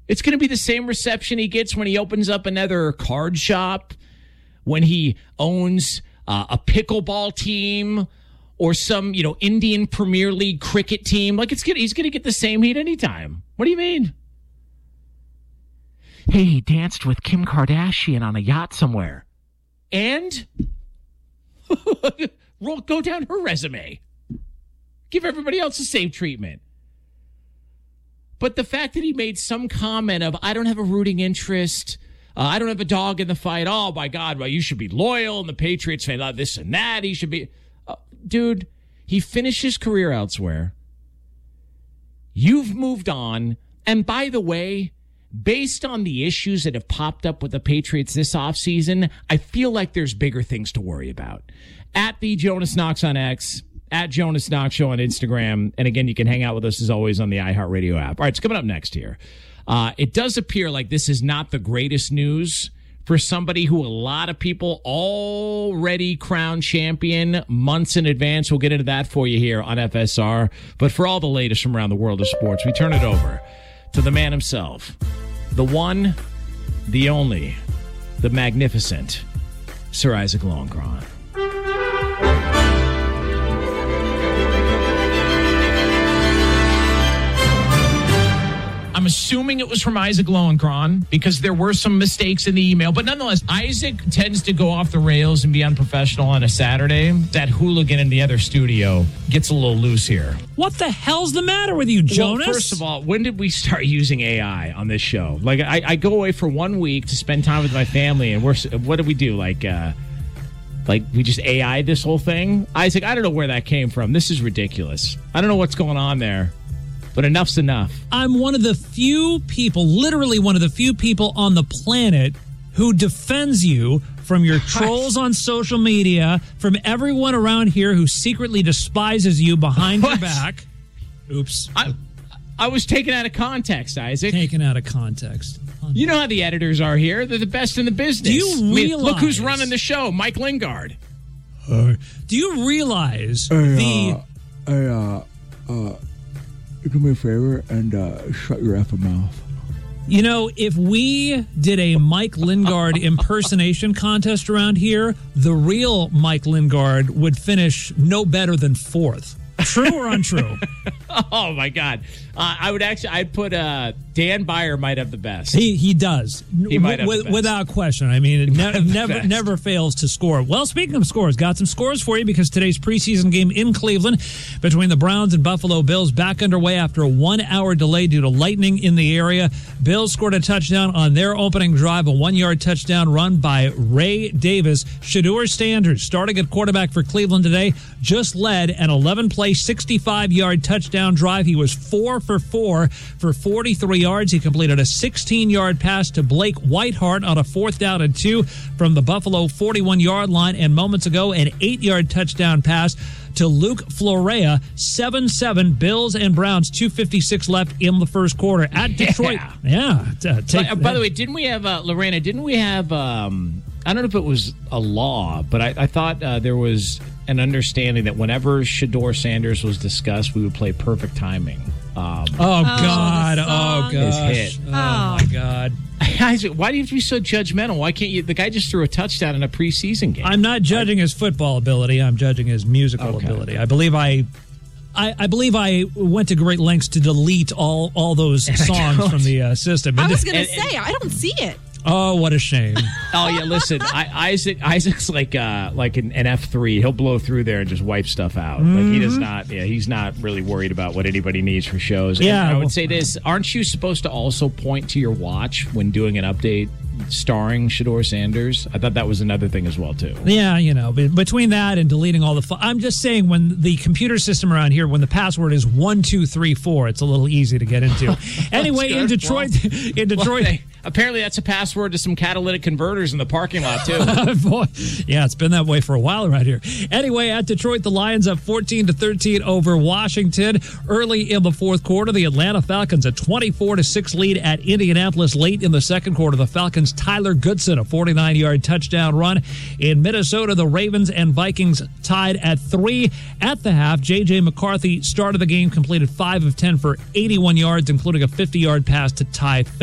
It's going to be the same reception he gets when he opens up another card shop, when he owns a pickleball team or some, Indian Premier League cricket team. Like, he's going to get the same heat anytime. What do you mean? Hey, he danced with Kim Kardashian on a yacht somewhere. And go down her resume. Give everybody else the same treatment. But the fact that he made some comment of, I don't have a rooting interest, I don't have a dog in the fight, oh my God, well, you should be loyal, and the Patriots fan, this and that, he should be... dude, he finished his career elsewhere. You've moved on. And by the way, based on the issues that have popped up with the Patriots this offseason, I feel like there's bigger things to worry about. At the Jonas Knox on X, at Jonas Knox Show on Instagram. And again, you can hang out with us as always on the iHeartRadio app. All right, it's coming up next here. It does appear like this is not the greatest news for somebody who a lot of people already crowned champion months in advance. We'll get into that for you here on FSR. But for all the latest from around the world of sports, we turn it over to the man himself, the one, the only, the magnificent Sir Isaac Longron. I'm assuming it was from Isaac Lowenkron because there were some mistakes in the email. But nonetheless, Isaac tends to go off the rails and be unprofessional on a Saturday. That hooligan in the other studio gets a little loose here. What the hell's the matter with you, Jonas? Well, first of all, when did we start using AI on this show? Like, I go away for 1 week to spend time with my family, and what do we do? Like we just AI'd this whole thing? Isaac, I don't know where that came from. This is ridiculous. I don't know what's going on there. But enough's enough. I'm one of the few people, literally one of the few people on the planet who defends you from your trolls on social media, from everyone around here who secretly despises you behind your back. Oops. I was taken out of context, Isaac. Taken out of context. You know how the editors are here. They're the best in the business. Do you realize... look who's running the show, Mike Lingard. Do you realize do me a favor and shut your effing mouth. You know, if we did a Mike Lingard impersonation contest around here, the real Mike Lingard would finish no better than fourth. True or untrue? Oh, my God. I'd put Dan Byer might have the best. He does. He might have the best. Without question. I mean, it never fails to score. Well, speaking of scores, got some scores for you because today's preseason game in Cleveland between the Browns and Buffalo Bills back underway after a 1-hour delay due to lightning in the area. Bills scored a touchdown on their opening drive, a 1-yard touchdown run by Ray Davis. Shedeur Sanders, starting at quarterback for Cleveland today, just led an 11-play, 65-yard touchdown drive. He was 4 for 4 for 43 yards. He completed a 16-yard pass to Blake Whiteheart on a 4th down and 2 from the Buffalo 41-yard line. And moments ago, an 8-yard touchdown pass to Luke Florea. 7-7, Bills and Browns, 2:56 left in the first quarter at Detroit. Yeah. By the way, didn't we have, Lorena, I don't know if it was a law, but I thought there was an understanding that whenever Shedeur Sanders was discussed, we would play Perfect Timing. God. Oh, gosh. His hit. Oh, my God. Isaac, why do you have to be so judgmental? Why can't you? The guy just threw a touchdown in a preseason game. I'm not judging his football ability. I'm judging his musical ability. I believe I went to great lengths to delete all those songs from the system. I was going to say, I don't see it. Oh, what a shame. Oh, yeah, listen, Isaac's like an F3. He'll blow through there and just wipe stuff out. Mm-hmm. Like, he does not, he's not really worried about what anybody needs for shows. Yeah. And I would say this, aren't you supposed to also point to your watch when doing an update starring Shedeur Sanders? I thought that was another thing as well, too. Yeah, between that and deleting all the I'm just saying, when the computer system around here, when the password is 1234, it's a little easy to get into. Anyway, in Detroit... Apparently, that's a password to some catalytic converters in the parking lot, too. Boy, yeah, it's been that way for a while around here. Anyway, at Detroit, the Lions up 14-13 over Washington. Early in the fourth quarter, the Atlanta Falcons a 24-6 lead at Indianapolis. Late in the second quarter, the Falcons' Tyler Goodson, a 49-yard touchdown run. In Minnesota, the Ravens and Vikings tied at 3 at the half. J.J. McCarthy started the game, completed 5 of 10 for 81 yards, including a 50-yard pass to Ty